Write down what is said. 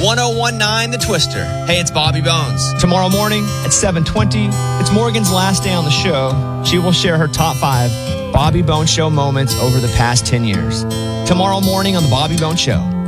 1019 The Twister. Hey, it's Bobby Bones. Tomorrow morning at 7:20, it's Morgan's last day on the show. She will share her top 5 Bobby Bones Show moments over the past 10 years. Tomorrow morning on The Bobby Bones Show.